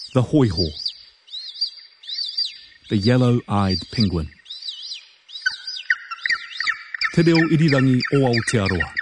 The hoiho. The yellow-eyed penguin. Te reo irirangi o Aotearoa.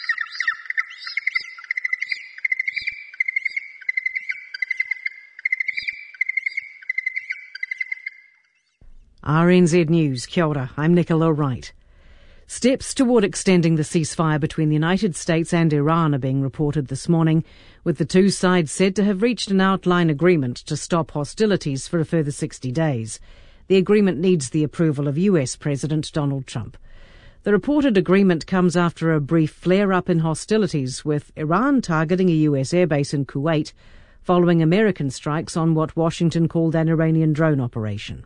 RNZ News, kia ora, I'm Nicola Wright. Steps toward extending the ceasefire between the United States and Iran are being reported this morning, with the two sides said to have reached an outline agreement to stop hostilities for a further 60 days. The agreement needs the approval of US President Donald Trump. The reported agreement comes after a brief flare-up in hostilities, with Iran targeting a US airbase in Kuwait following American strikes on what Washington called an Iranian drone operation.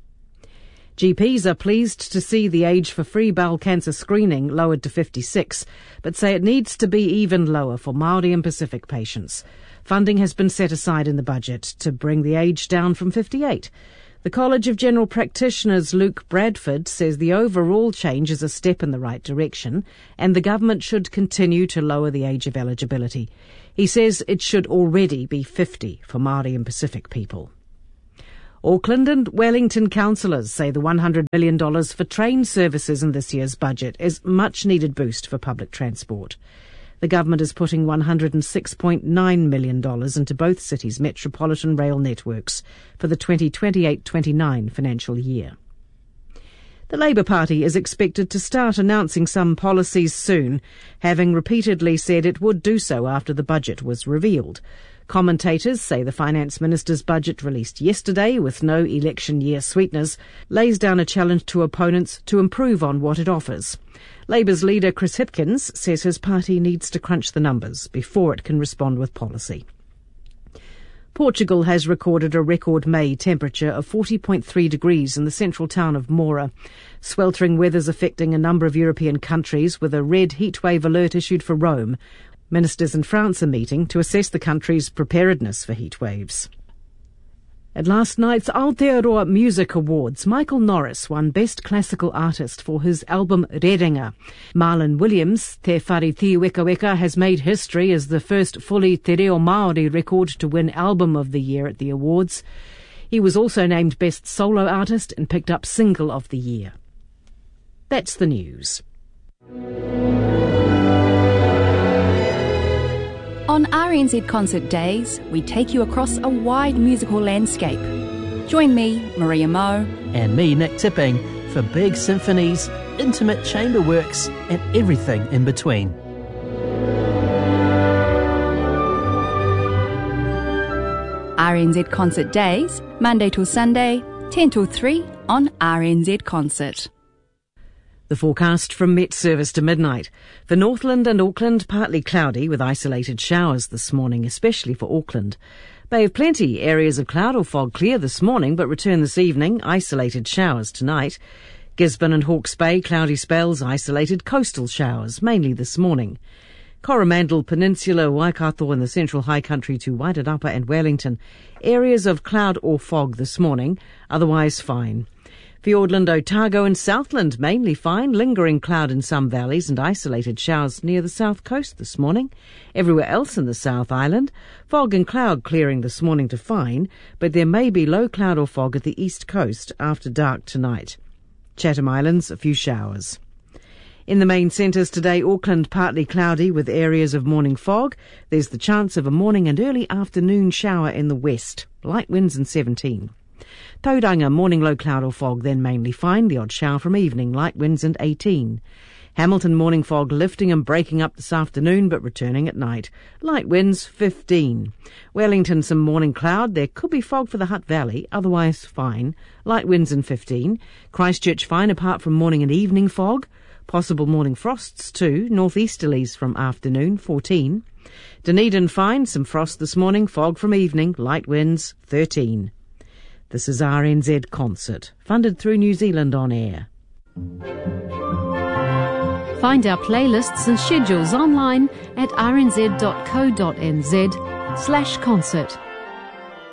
GPs are pleased to see the age for free bowel cancer screening lowered to 56, but say it needs to be even lower for Māori and Pacific patients. Funding has been set aside in the budget to bring the age down from 58. The College of General Practitioners' Luke Bradford says the overall change is a step in the right direction and the government should continue to lower the age of eligibility. He says it should already be 50 for Māori and Pacific people. Auckland and Wellington councillors say the $100 million for train services in this year's budget is a much-needed boost for public transport. The government is putting $106.9 million into both cities' metropolitan rail networks for the 2028-29 financial year. The Labour Party is expected to start announcing some policies soon, having repeatedly said it would do so after the budget was revealed. Commentators say the Finance Minister's budget released yesterday, with no election year sweeteners, lays down a challenge to opponents to improve on what it offers. Labour's leader Chris Hipkins says his party needs to crunch the numbers before it can respond with policy. Portugal has recorded a record May temperature of 40.3 degrees in the central town of Moura. Sweltering weather's affecting a number of European countries, with a red heatwave alert issued for Rome. Ministers in France are meeting to assess the country's preparedness for heat waves. At last night's Aotearoa Music Awards, Michael Norris won Best Classical Artist for his album Rerenga. Marlon Williams, Te Whare Ti Weka Weka, has made history as the first fully Te Reo Māori record to win Album of the Year at the awards. He was also named Best Solo Artist and picked up Single of the Year. That's the news. On RNZ Concert Days, we take you across a wide musical landscape. Join me, Maria Moe, and me, Nick Tipping, for big symphonies, intimate chamber works, and everything in between. RNZ Concert Days, Monday till Sunday, 10 till 3 on RNZ Concert. The forecast from Met Service to midnight. For Northland and Auckland, partly cloudy with isolated showers this morning, especially for Auckland. Bay of Plenty, areas of cloud or fog clear this morning, but return this evening, isolated showers tonight. Gisborne and Hawke's Bay, cloudy spells, isolated coastal showers, mainly this morning. Coromandel Peninsula, Waikato and the Central High Country to Wairarapa and Wellington, areas of cloud or fog this morning, otherwise fine. Fiordland, Otago and Southland, mainly fine, lingering cloud in some valleys and isolated showers near the south coast this morning. Everywhere else in the South Island, fog and cloud clearing this morning to fine, but there may be low cloud or fog at the east coast after dark tonight. Chatham Islands, a few showers. In the main centres today, Auckland partly cloudy with areas of morning fog. There's the chance of a morning and early afternoon shower in the west. Light winds and 17. Tauranga, morning low cloud or fog, then mainly fine. The odd shower from evening, light winds and 18. Hamilton, morning fog lifting and breaking up this afternoon, but returning at night. Light winds, 15. Wellington, some morning cloud. There could be fog for the Hutt Valley, otherwise fine. Light winds and 15. Christchurch, fine apart from morning and evening fog. Possible morning frosts too. Northeasterlies from afternoon, 14. Dunedin, fine. Some frost this morning, fog from evening. Light winds, 13. This is RNZ Concert, funded through New Zealand On Air. Find our playlists and schedules online at rnz.co.nz/concert.